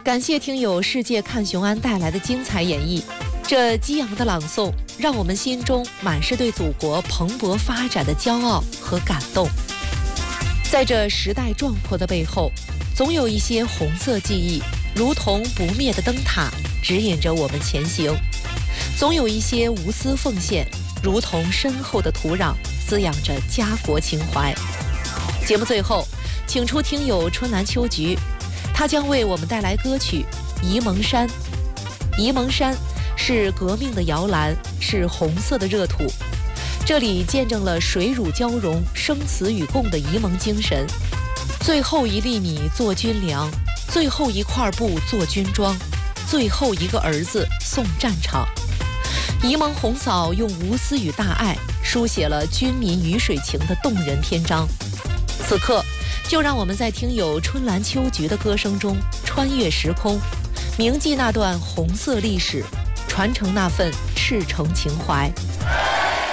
感谢听友世界看雄安带来的精彩演绎，这激昂的朗诵让我们心中满是对祖国蓬勃发展的骄傲和感动。在这时代壮阔的背后，总有一些红色记忆如同不灭的灯塔指引着我们前行，总有一些无私奉献如同深厚的土壤滋养着家国情怀。节目最后请出听友春兰秋菊，他将为我们带来歌曲《沂蒙山》。沂蒙山是革命的摇篮，是红色的热土，这里见证了水乳交融、生死与共的沂蒙精神。最后一粒米做军粮，最后一块布做军装，最后一个儿子送战场。沂蒙红嫂用无私与大爱书写了军民鱼水情的动人篇章。此刻就让我们在听友春兰秋菊的歌声中穿越时空，铭记那段红色历史，传承那份赤诚情怀。